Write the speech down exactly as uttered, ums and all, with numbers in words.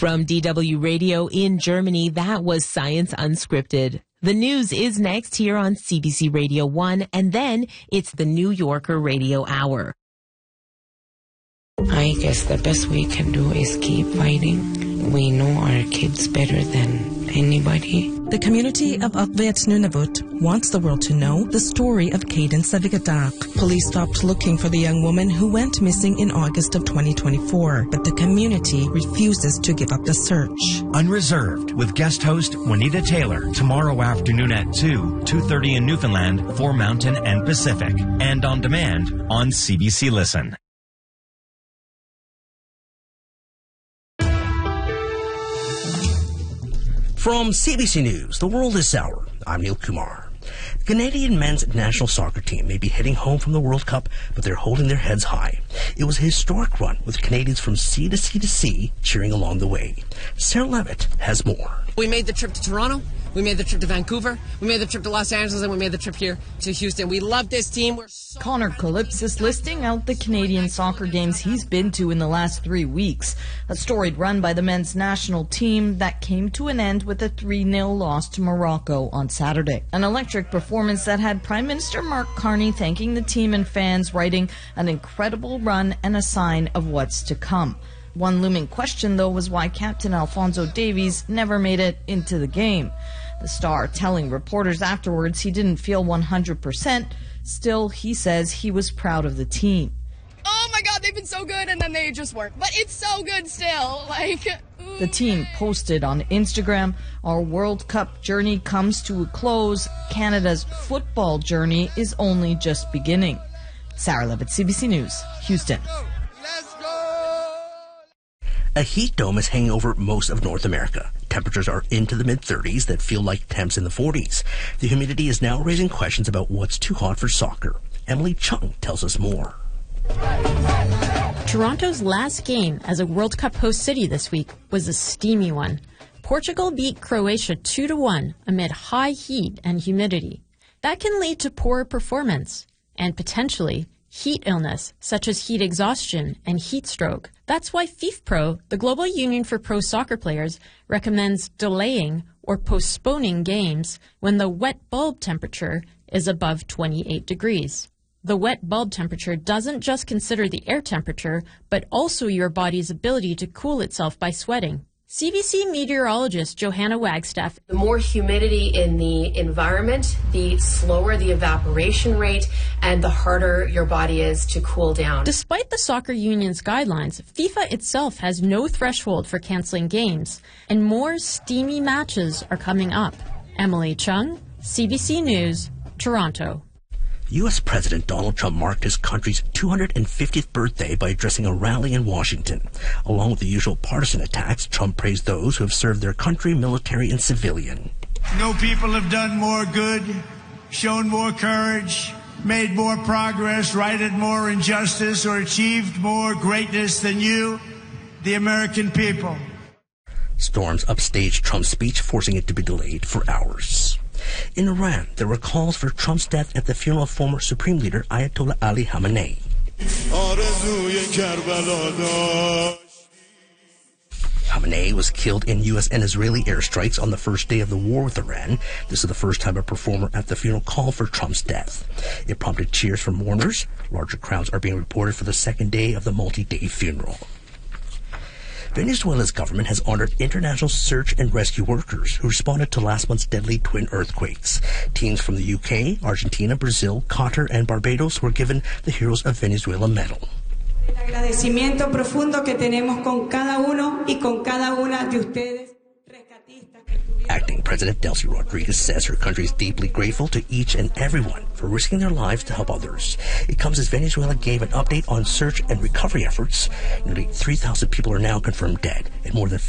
From D W Radio in Germany, that was Science Unscripted. The news is next here on C B C Radio one, and then it's the New Yorker Radio Hour. I guess the best we can do is keep fighting. We know our kids better than anybody. The community of Upvet Nunavut wants the world to know the story of Caden Savigadak. Police stopped looking for the young woman who went missing in August of twenty twenty-four, but the community refuses to give up the search. Unreserved with guest host Juanita Taylor tomorrow afternoon at two, two thirty in Newfoundland for Mountain and Pacific, and on demand on C B C Listen. From C B C News, The World is Sour, I'm Neil Kumar. The Canadian men's national soccer team may be heading home from the World Cup, but they're holding their heads high. It was a historic run, with Canadians from sea to sea to sea cheering along the way. Sarah Levitt has more. We made the trip to Toronto, we made the trip to Vancouver, we made the trip to Los Angeles, and we made the trip here to Houston. We love this team. We're so Connor Calypsis listing out the Canadian soccer games he's been to in the last three weeks. A storied run by the men's national team that came to an end with a three nil loss to Morocco on Saturday. An electric performance that had Prime Minister Mark Carney thanking the team and fans, writing an incredible run and a sign of what's to come. One looming question, though, was why Captain Alphonso Davies never made it into the game. The star telling reporters afterwards he didn't feel one hundred percent. Still, he says he was proud of the team. Oh my God, they've been so good, and then they just weren't. But it's so good still. Like, ooh. The team posted on Instagram, "Our World Cup journey comes to a close. Canada's football journey is only just beginning." Sarah Levitt, C B C News, Houston. A heat dome is hanging over most of North America. Temperatures are into the mid thirties that feel like temps in the forties. The humidity is now raising questions about what's too hot for soccer. Emily Chung tells us more. Toronto's last game as a World Cup host city this week was a steamy one. Portugal beat Croatia two to one amid high heat and humidity. That can lead to poor performance and potentially heat illness, such as heat exhaustion and heat stroke. That's why FIFPro, the Global Union for Pro Soccer Players, recommends delaying or postponing games when the wet bulb temperature is above twenty-eight degrees. The wet bulb temperature doesn't just consider the air temperature, but also your body's ability to cool itself by sweating. C B C meteorologist Johanna Wagstaff. The more humidity in the environment, the slower the evaporation rate and the harder your body is to cool down. Despite the soccer union's guidelines, FIFA itself has no threshold for canceling games, and more steamy matches are coming up. Emily Chung, C B C News, Toronto. U S President Donald Trump marked his country's two hundred fiftieth birthday by addressing a rally in Washington. Along with the usual partisan attacks, Trump praised those who have served their country, military and civilian. No people have done more good, shown more courage, made more progress, righted more injustice, or achieved more greatness than you, the American people. Storms upstaged Trump's speech, forcing it to be delayed for hours. In Iran, there were calls for Trump's death at the funeral of former Supreme Leader Ayatollah Ali Khamenei. Khamenei was killed in U S and Israeli airstrikes on the first day of the war with Iran. This is the first time a performer at the funeral called for Trump's death. It prompted cheers from mourners. Larger crowds are being reported for the second day of the multi-day funeral. Venezuela's government has honored international search and rescue workers who responded to last month's deadly twin earthquakes. Teams from the U K, Argentina, Brazil, Qatar, and Barbados were given the Heroes of Venezuela medal. El agradecimiento profundo que tenemos con cada uno y con cada una de ustedes. Acting President Delcy Rodriguez says her country is deeply grateful to each and everyone for risking their lives to help others. It comes as Venezuela gave an update on search and recovery efforts. Nearly three thousand people are now confirmed dead, and more than